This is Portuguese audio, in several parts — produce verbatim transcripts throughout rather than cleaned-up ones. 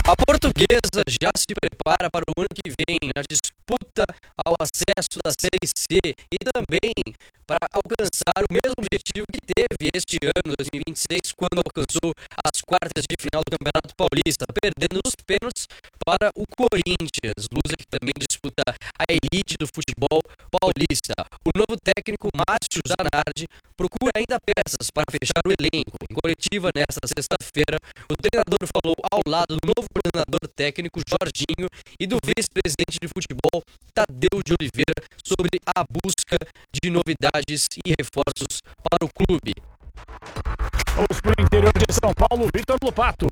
A Portuguesa já se prepara para o ano que vem na disputa ao acesso da Série C e também para alcançar o mesmo objetivo que teve este ano, dois mil e vinte e seis, quando alcançou as quartas de final do Campeonato Paulista, perdendo nos pênaltis para o Corinthians, Lusa que também disputa a elite do futebol paulista. O novo técnico Márcio Zanardi procura ainda peças para fechar o elenco. Em coletiva nesta sexta-feira, o treinador falou ao lado do novo coordenador técnico Jorginho e do vice-presidente de futebol Tadeu de Oliveira sobre a busca de novidades e reforços para o clube. Vamos para o interior de São Paulo, Vitor Lupato.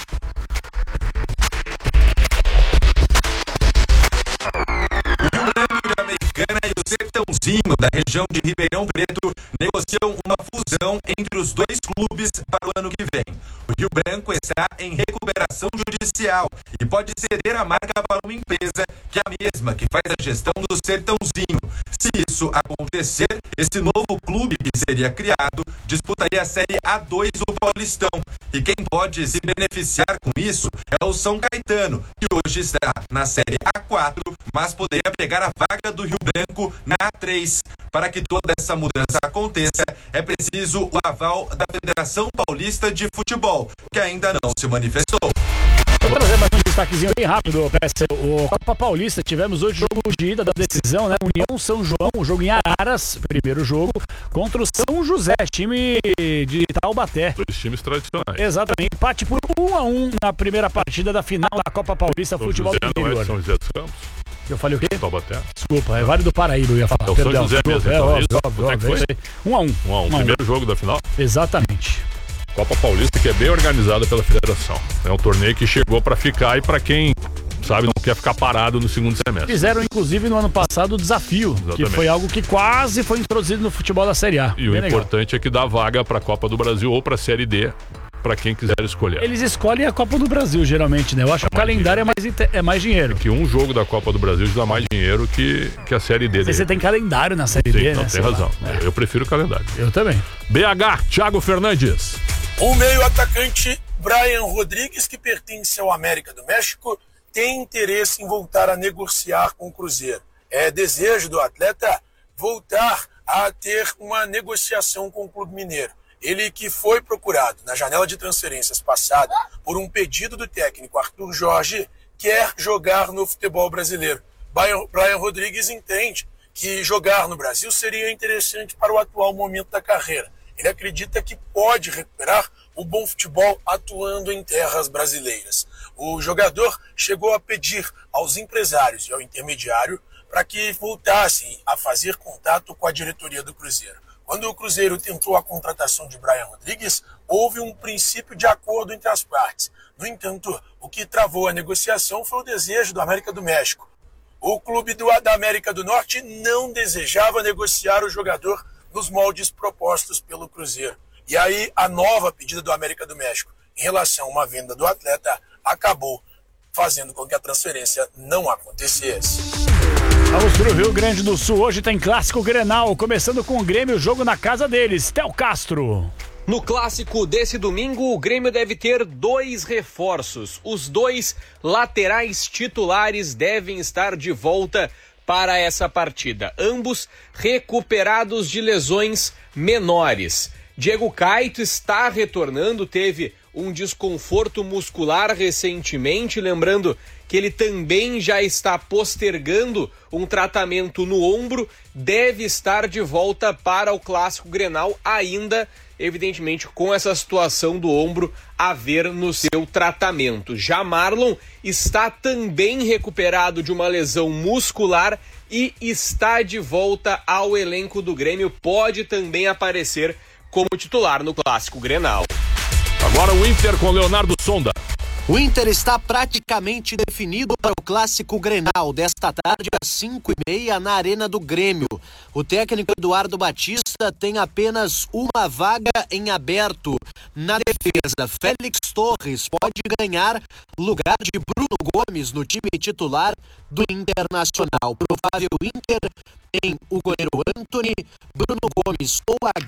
Americana e o Sertãozinho da região de Ribeirão Preto negociam uma fusão entre os dois clubes para o ano que vem. O Rio Branco está em recuperação judicial e pode ceder a marca para uma empresa que é a mesma que faz a gestão do Sertãozinho. Se isso acontecer, esse novo clube que seria criado disputaria a Série A dois do Paulistão. E quem pode se beneficiar com isso é o São Caetano, que hoje está na Série A quatro, mas poderia pegar a vaga do Rio Branco na A três. Para que toda essa mudança aconteça, é preciso o aval da Federação Paulista de Futebol, que ainda não se manifestou. Vou trazer mais um destaquezinho bem rápido, P S. O Copa Paulista, tivemos hoje jogo de ida da decisão, né? União São João, o jogo em Araras, primeiro jogo, contra o São José, time de Taubaté. Dois times tradicionais. Exatamente, empate por um a um na primeira partida da final da Copa Paulista São Futebol José do Interior. não é São José dos Campos? Eu falei o quê? Taubaté. Desculpa, é Vale do Paraíba, eu ia falar. É o Perdão. São José mesmo, é, então, óbvio, isso? óbvio, Quanto é que óbvio, foi? Um a um. Um a um, um, primeiro jogo da final. Exatamente. Copa Paulista que é bem organizada pela federação. É um torneio que chegou para ficar e para quem, sabe, não quer ficar parado no segundo semestre. Fizeram, inclusive, no ano passado o desafio, Exatamente. que foi algo que quase foi introduzido no futebol da Série A. E bem o legal. importante é que dá vaga para a Copa do Brasil ou para a Série D, para quem quiser escolher. Eles escolhem a Copa do Brasil, geralmente, né? Eu acho que o calendário é mais, inte- é mais dinheiro. Que um jogo da Copa do Brasil dá mais dinheiro que, que a Série D. Você dele. tem calendário na Série Sim, D, não, né? tem Sei lá. razão. É. Eu prefiro o calendário. Eu também. B H, Thiago Fernandes. O meio-atacante Brian Rodrigues, que pertence ao América do México, tem interesse em voltar a negociar com o Cruzeiro. É desejo do atleta voltar a ter uma negociação com o Clube Mineiro. Ele que foi procurado na janela de transferências passada por um pedido do técnico Arthur Jorge, quer jogar no futebol brasileiro. Brian, Brian Rodrigues entende que jogar no Brasil seria interessante para o atual momento da carreira. Ele acredita que pode recuperar o bom futebol atuando em terras brasileiras. O jogador chegou a pedir aos empresários e ao intermediário para que voltassem a fazer contato com a diretoria do Cruzeiro. Quando o Cruzeiro tentou a contratação de Brian Rodrigues, houve um princípio de acordo entre as partes. No entanto, o que travou a negociação foi o desejo do América do México. O clube do, da América do Norte não desejava negociar o jogador nos moldes propostos pelo Cruzeiro. E aí, a nova pedida do América do México em relação a uma venda do atleta acabou fazendo com que a transferência não acontecesse. Vamos para o Rio Grande do Sul. Hoje tem Clássico Grenal, começando com o Grêmio, jogo na casa deles. Théo Castro. No clássico desse domingo, o Grêmio deve ter dois reforços. Os dois laterais titulares devem estar de volta para essa partida. Ambos recuperados de lesões menores. Diego Caito está retornando, teve um desconforto muscular recentemente, lembrando que ele também já está postergando um tratamento no ombro, deve estar de volta para o Clássico Grenal ainda, evidentemente com essa situação do ombro a ver no seu tratamento. Já Marlon está também recuperado de uma lesão muscular e está de volta ao elenco do Grêmio, pode também aparecer como titular no Clássico Grenal. Agora o Inter com Leonardo Sonda. O Inter está praticamente definido para o Clássico Grenal desta tarde às cinco e meia na Arena do Grêmio. O técnico Eduardo Batista tem apenas uma vaga em aberto. Na defesa, Félix Torres pode ganhar lugar de Bruno Gomes no time titular do Internacional. Provável Inter tem o goleiro Antony, Bruno Gomes ou